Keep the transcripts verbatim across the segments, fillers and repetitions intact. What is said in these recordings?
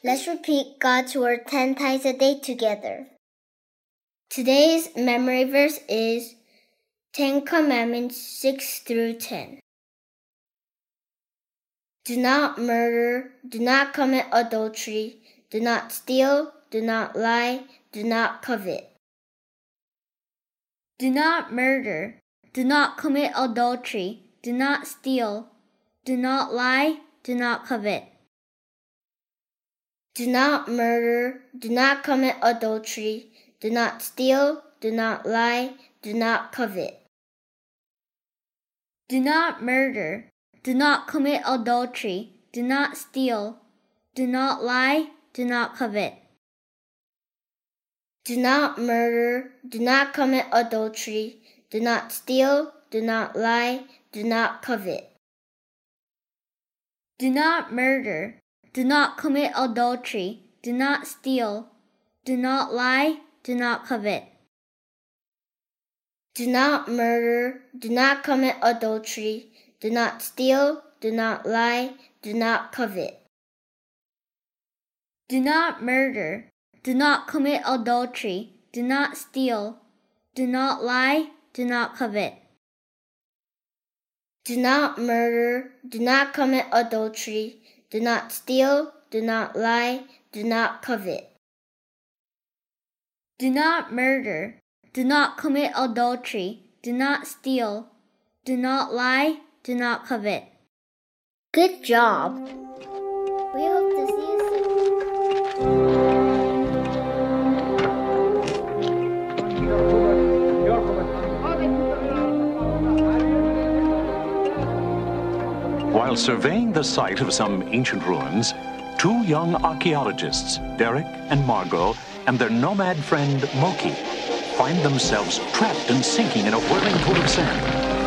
Let's repeat God's Word ten times a day together. Today's memory verse is Ten Commandments six through ten. Do not murder, do not commit adultery, do not steal, do not lie, do not covet. Do not murder, do not commit adultery, do not steal, do not lie, do not covet. Do not murder, do not commit adultery, do not steal, do not lie, do not covet. Do not murder, do not commit adultery, do not steal, do not lie, do not covet. Do not murder, do not commit adultery, do not steal, do not lie, do not covet. Do not murder, do not commit adultery, do not steal, do not lie, do not covet. Do not murder, do not commit adultery, do not steal, do not lie, do not covet. Do not murder, do not commit adultery, do not steal, do not lie, do not covet. Do not murder, do not commit adultery, do not steal, do not lie, do not covet. Do not murder, do not commit adultery, do not steal, do not lie, do not covet. Good job! We hope to see you soon. While surveying the site of some ancient ruins, two young archaeologists, Derek and Margot, and their nomad friend Moki, find themselves trapped and sinking in a whirling pool of sand.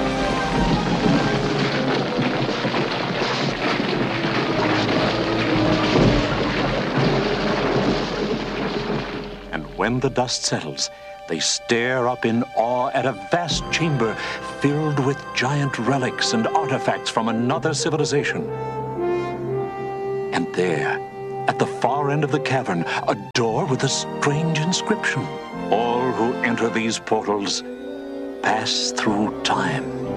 And when the dust settles, they stare up in awe at a vast chamber filled with giant relics and artifacts from another civilization. And there, at the far end of the cavern, a door with a strange inscription. All who enter these portals pass through time.